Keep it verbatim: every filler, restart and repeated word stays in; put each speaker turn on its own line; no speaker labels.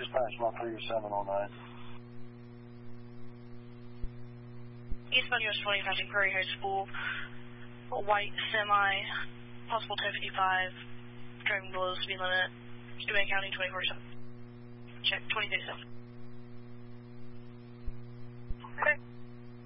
dispatch, my three or seven on nine.
Eastbound U S twenty, passing Prairie Heights School. A white semi, possible ten fifty-five, driving below the speed limit. Steuben County, twenty-four seven. Check, twenty thirty-seven.
Okay.